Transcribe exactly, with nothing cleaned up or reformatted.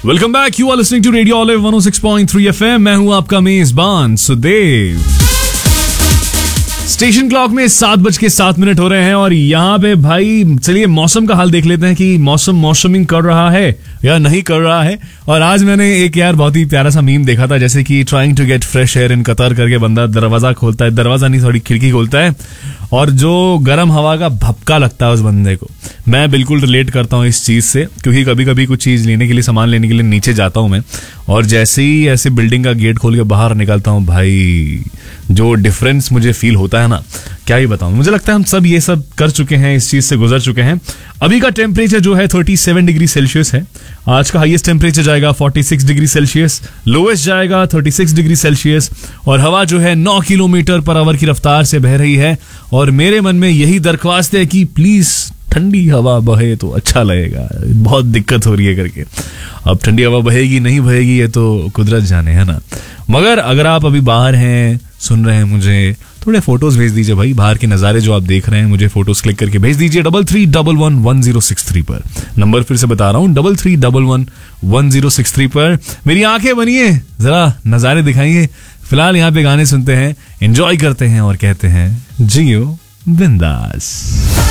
Welcome back, you are listening to radio olive one O six point three FM. मैं हूं आपका मेजबान Sudev. Station clock में सात बज के सात मिनट हो रहे हैं और यहाँ पे भाई चलिए मौसम का हाल देख लेते हैं कि मौसम मौसमिंग कर रहा है या नहीं कर रहा है। और आज मैंने एक यार बहुत ही प्यारा सा मीम देखा था, जैसे कि trying to get fresh air in Qatar करके बंदा दरवाजा खोलता है, दरवाजा नहीं थोड़ी खिड़की खोलता है और जो गर्म हवा का भपका लगता है उस बंदे को। मैं बिल्कुल रिलेट करता हूँ इस चीज से, क्योंकि कभी कभी कुछ चीज लेने के लिए, सामान लेने के लिए नीचे जाता हूँ मैं, और जैसे ही ऐसे बिल्डिंग का गेट खोल के बाहर निकलता हूँ भाई, जो डिफरेंस मुझे फील होता है ना, क्या ही बताऊं। मुझे लगता है हम सब ये सब कर चुके हैं, इस चीज से गुजर चुके हैं। अभी का टेम्परेचर जो है सैंतीस डिग्री सेल्सियस है। आज का हाईएस्ट टेम्परेचर जाएगा छियालीस डिग्री सेल्सियस, लोएस्ट जाएगा छत्तीस डिग्री सेल्सियस, और हवा जो है नौ किलोमीटर पर आवर की रफ्तार से बह रही है। और मेरे मन में यही दरख्वास्त है कि प्लीज ठंडी हवा बहे तो अच्छा लगेगा, बहुत दिक्कत हो रही है करके। अब ठंडी हवा बहेगी नहीं बहेगी ये तो कुदरत जाने, है ना। मगर अगर आप अभी बाहर हैं, सुन रहे हैं मुझे, थोड़े फोटोज भेज दीजिए भाई, बाहर के नज़ारे जो आप देख रहे हैं मुझे फोटोज क्लिक करके भेज दीजिए double three double one one zero six three पर। नंबर फिर से बता रहा हूँ, double three double one one zero six three पर। मेरी आंखें बनिए, जरा नज़ारे दिखाइए। फिलहाल यहाँ पे गाने सुनते हैं, एंजॉय करते हैं और कहते हैं जियो बिंदास।